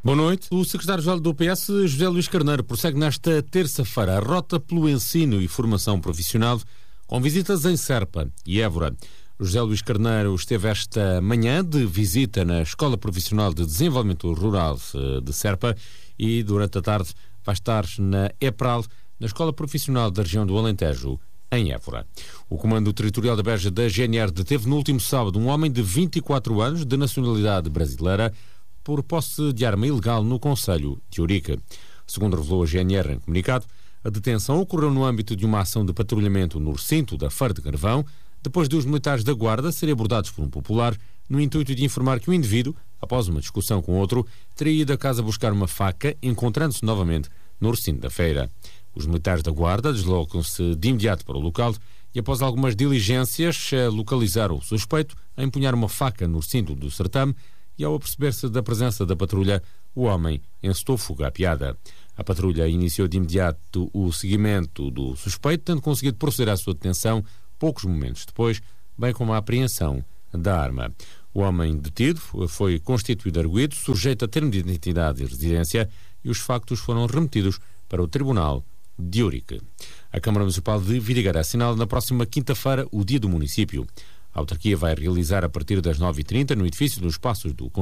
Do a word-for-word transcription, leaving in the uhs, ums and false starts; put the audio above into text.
Boa noite. O secretário-geral do P S, José Luís Carneiro, prossegue nesta terça-feira a rota pelo ensino e formação profissional com visitas em Serpa e Évora. José Luís Carneiro esteve esta manhã de visita na Escola Profissional de Desenvolvimento Rural de Serpa e durante a tarde vai estar na EPRAL, na Escola Profissional da região do Alentejo, em Évora. O Comando Territorial da Beja da G N R deteve no último sábado um homem de vinte e quatro anos, de nacionalidade brasileira, por posse de arma ilegal no concelho de Ourique. Segundo revelou a G N R em comunicado, a detenção ocorreu no âmbito de uma ação de patrulhamento no recinto da Feira de Carvão, depois de os militares da Guarda serem abordados por um popular, no intuito de informar que o indivíduo, após uma discussão com outro, teria ido a casa buscar uma faca, encontrando-se novamente no recinto da feira. Os militares da Guarda deslocam-se de imediato para o local e, após algumas diligências, localizaram o suspeito a empunhar uma faca no recinto do certame e, ao aperceber-se da presença da patrulha, o homem encetou fuga à piada. A patrulha iniciou de imediato o seguimento do suspeito, tendo conseguido proceder à sua detenção poucos momentos depois, bem como a apreensão da arma. O homem detido foi constituído arguido, sujeito a termo de identidade e residência, e os factos foram remetidos para o Tribunal de Ourique. A Câmara Municipal de Vidigueira assinala na próxima quinta-feira o Dia do Município. A autarquia vai realizar a partir das nove e trinta, no edifício dos Passos do Conselho